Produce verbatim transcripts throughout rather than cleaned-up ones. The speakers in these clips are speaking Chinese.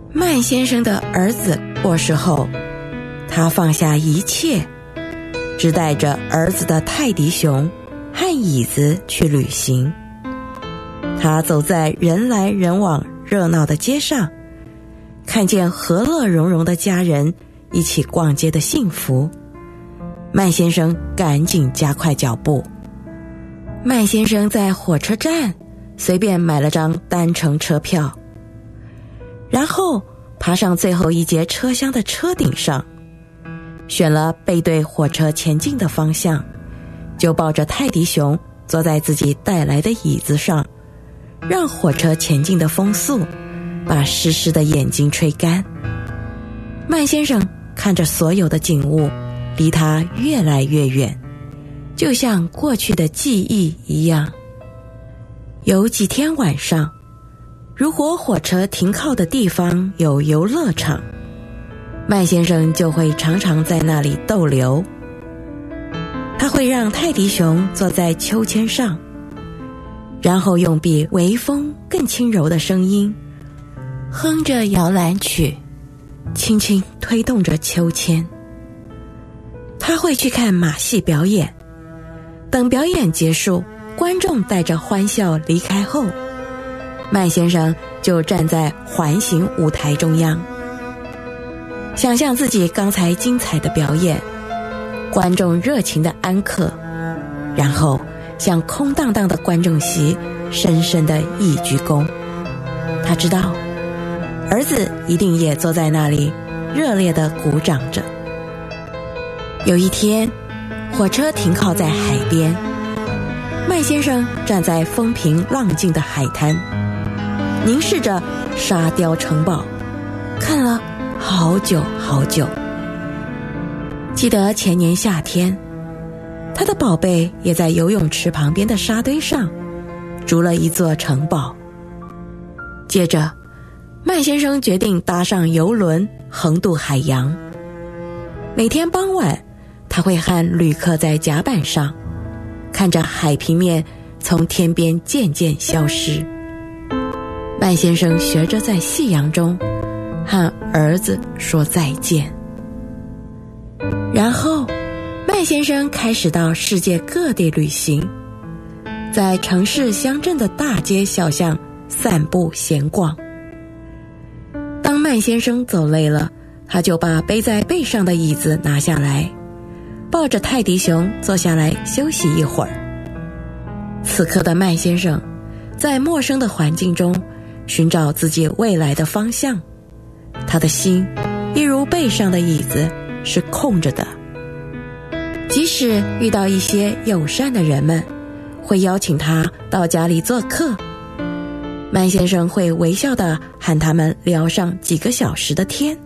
麦先生的儿子过世后，他放下一切，只带着儿子的泰迪熊和椅子去旅行。他走在人来人往热闹的街上，看见和乐融融的家人一起逛街的幸福，麦先生赶紧加快脚步。麦先生在火车站随便买了张单程车票，然后爬上最后一节车厢的车顶上，选了背对火车前进的方向，就抱着泰迪熊坐在自己带来的椅子上，让火车前进的风速把湿湿的眼睛吹干。麦先生看着所有的景物离他越来越远，就像过去的记忆一样。有几天晚上，如果火车停靠的地方有游乐场，麦先生就会常常在那里逗留。他会让泰迪熊坐在秋千上，然后用比微风更轻柔的声音哼着摇篮曲，轻轻推动着秋千。他会去看马戏表演，等表演结束，观众带着欢笑离开后，麦先生就站在环形舞台中央，想象自己刚才精彩的表演，观众热情的安可，然后向空荡荡的观众席深深的一鞠躬。他知道儿子一定也坐在那里热烈地鼓掌着。有一天，火车停靠在海边，麦先生站在风平浪静的海滩，凝视着沙雕城堡，看了好久好久。记得前年夏天，他的宝贝也在游泳池旁边的沙堆上筑了一座城堡。接着，麦先生决定搭上游轮横渡海洋。每天傍晚，他会和旅客在甲板上看着海平面从天边渐渐消失。麦先生学着在夕阳中和儿子说再见。然后麦先生开始到世界各地旅行，在城市乡镇的大街小巷散步闲逛。当麦先生走累了，他就把背在背上的椅子拿下来，抱着泰迪熊坐下来休息一会儿。此刻的麦先生在陌生的环境中寻找自己未来的方向，他的心一如背上的椅子是空着的。即使遇到一些友善的人们会邀请他到家里做客，麦先生会微笑地和他们聊上几个小时的天，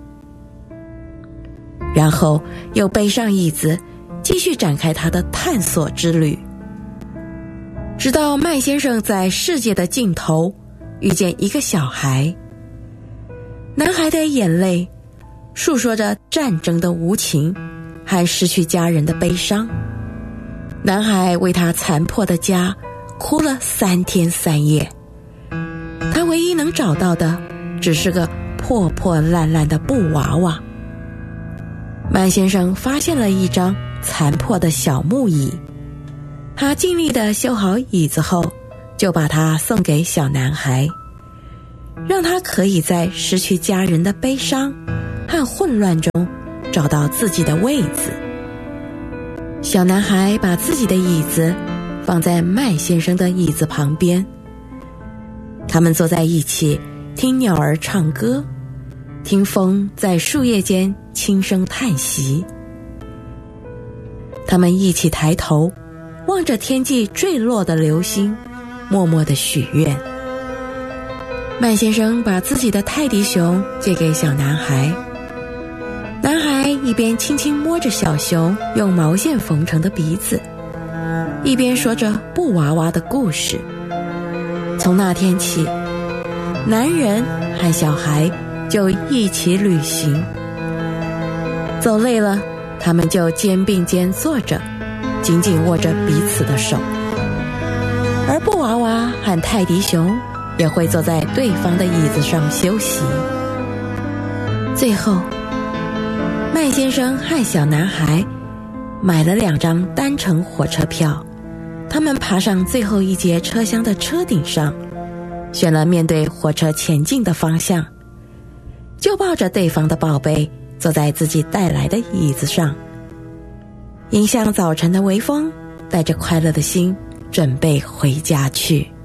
然后又背上椅子继续展开他的探索之旅。直到麦先生在世界的尽头遇见一个小孩，男孩的眼泪诉说着战争的无情和失去家人的悲伤。男孩为他残破的家哭了三天三夜，他唯一能找到的只是个破破烂烂的布娃娃。麦先生发现了一张残破的小木椅，他尽力地修好椅子后，就把它送给小男孩，让他可以在失去家人的悲伤和混乱中找到自己的位子。小男孩把自己的椅子放在麦先生的椅子旁边，他们坐在一起，听鸟儿唱歌，听风在树叶间轻声叹息。他们一起抬头望着天际坠落的流星，默默地许愿。麦先生把自己的泰迪熊借给小男孩，男孩一边轻轻摸着小熊用毛线缝成的鼻子，一边说着布娃娃的故事。从那天起，男人和小孩就一起旅行，走累了，他们就肩并肩坐着，紧紧握着彼此的手。而布娃娃和泰迪熊也会坐在对方的椅子上休息。 最后，麦先生和小男孩买了两张单程火车票，他们爬上最后一节车厢的车顶上，选了面对火车前进的方向，就抱着对方的宝贝坐在自己带来的椅子上，迎向早晨的微风，带着快乐的心准备回家去。